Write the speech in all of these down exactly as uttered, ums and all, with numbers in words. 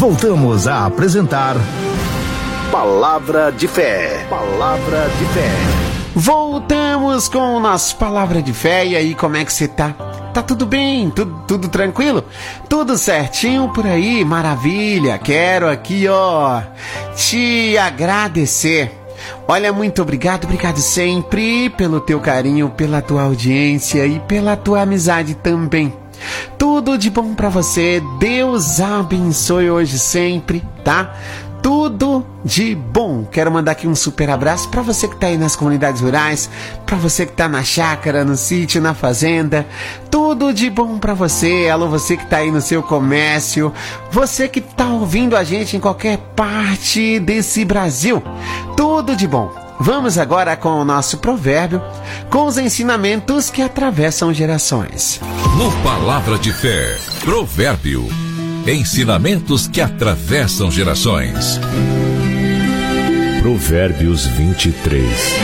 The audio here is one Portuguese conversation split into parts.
voltamos a apresentar Palavra de Fé. Palavra de Fé. Voltamos com o nosso Palavra de Fé. E aí, como é que você tá? Tá tudo bem? Tudo, tudo tranquilo? Tudo certinho por aí? Maravilha! Quero aqui, ó, te agradecer. Olha, muito obrigado, obrigado sempre pelo teu carinho, pela tua audiência e pela tua amizade também. Tudo de bom pra você. Deus abençoe hoje sempre, tá? Tudo de bom. Quero mandar aqui um super abraço para você que tá aí nas comunidades rurais, para você que tá na chácara, no sítio, na fazenda. Tudo de bom para você. Alô, você que tá aí no seu comércio, você que tá ouvindo a gente em qualquer parte desse Brasil. Tudo de bom. Vamos agora com o nosso provérbio, com os ensinamentos que atravessam gerações. No Palavra de Fé, provérbio. Ensinamentos que atravessam gerações. Provérbios vinte e três.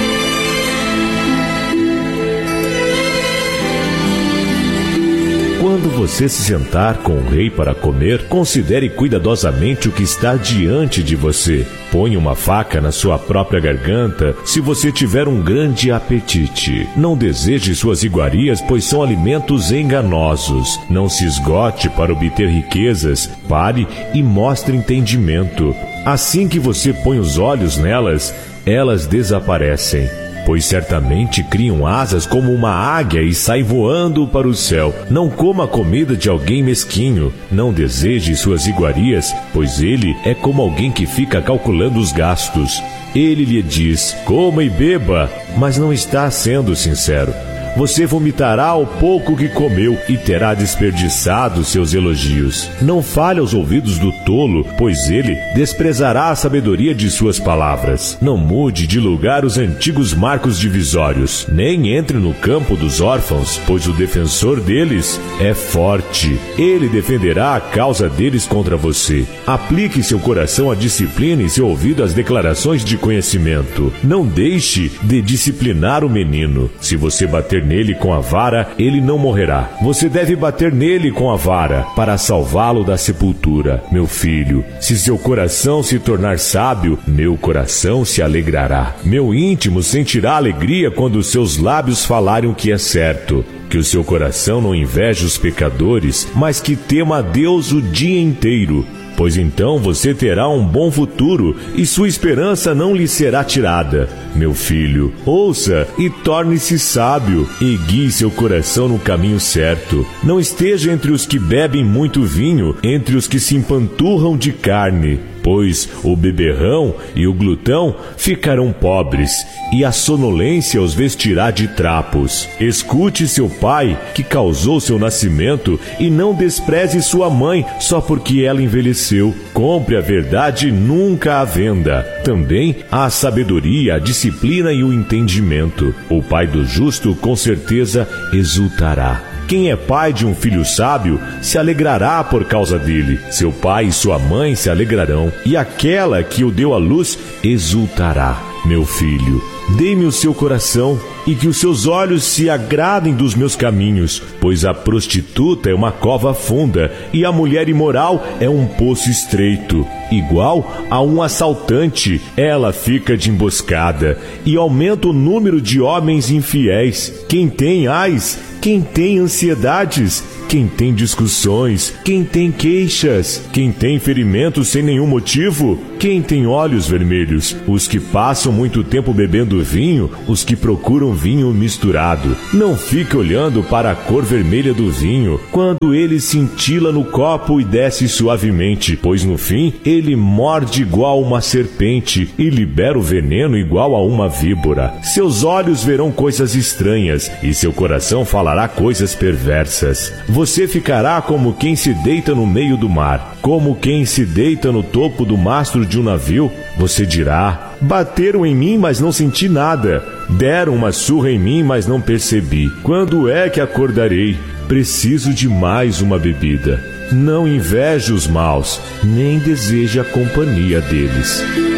Quando você se sentar com o rei para comer, considere cuidadosamente o que está diante de você. Põe uma faca na sua própria garganta se você tiver um grande apetite. Não deseje suas iguarias, pois são alimentos enganosos. Não se esgote para obter riquezas. Pare e mostre entendimento. Assim que você põe os olhos nelas, elas desaparecem. Pois certamente criam asas como uma águia e sai voando para o céu. Não coma a comida de alguém mesquinho. Não deseje suas iguarias, pois ele é como alguém que fica calculando os gastos. Ele lhe diz, coma e beba, mas não está sendo sincero. Você vomitará o pouco que comeu e terá desperdiçado seus elogios. Não fale aos ouvidos do tolo, pois ele desprezará a sabedoria de suas palavras. Não mude de lugar os antigos marcos divisórios, nem entre no campo dos órfãos, pois o defensor deles é forte. Ele defenderá a causa deles contra você. Aplique seu coração à disciplina e seu ouvido às declarações de conhecimento. Não deixe de disciplinar o menino. Se você bater nele com a vara, ele não morrerá. Você deve bater nele com a vara para salvá-lo da sepultura. Meu filho, se seu coração se tornar sábio, meu coração se alegrará. Meu íntimo sentirá alegria quando seus lábios falarem o que é certo. Que o seu coração não inveje os pecadores, mas que tema a Deus o dia inteiro. Pois então você terá um bom futuro e sua esperança não lhe será tirada. Meu filho, ouça e torne-se sábio e guie seu coração no caminho certo. Não esteja entre os que bebem muito vinho, entre os que se empanturram de carne, pois o beberrão e o glutão ficarão pobres, e a sonolência os vestirá de trapos. Escute seu pai, que causou seu nascimento, e não despreze sua mãe, só porque ela envelheceu. Compre a verdade nunca à venda. Também a sabedoria, a disciplina e o entendimento. O pai do justo, com certeza, exultará. Quem é pai de um filho sábio se alegrará por causa dele. Seu pai e sua mãe se alegrarão, e aquela que o deu à luz exultará. Meu filho, dê-me o seu coração e que os seus olhos se agradem dos meus caminhos, pois a prostituta é uma cova funda e a mulher imoral é um poço estreito. Igual a um assaltante, ela fica de emboscada e aumenta o número de homens infiéis. Quem tem ais, quem tem ansiedades, quem tem discussões, quem tem queixas, quem tem ferimentos sem nenhum motivo, quem tem olhos vermelhos, os que passam muito tempo bebendo vinho, os que procuram vinho misturado. Não fique olhando para a cor vermelha do vinho, quando ele cintila no copo e desce suavemente, pois no fim ele morde igual uma serpente e libera o veneno igual a uma víbora. Seus olhos verão coisas estranhas e seu coração falará coisas perversas. Você ficará como quem se deita no meio do mar, como quem se deita no topo do mastro de um navio. Você dirá, bateram em mim, mas não senti nada. Deram uma surra em mim, mas não percebi. Quando é que acordarei? Preciso de mais uma bebida. Não inveje os maus, nem deseje a companhia deles.